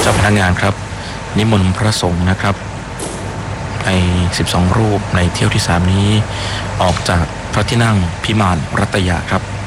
จ้าพนักงานครับนิมนต์พระสงฆ์นะครับใน12รูปในเที่ยวที่3นี้ออกจากพระที่นั่งพิมานรัตยาครับ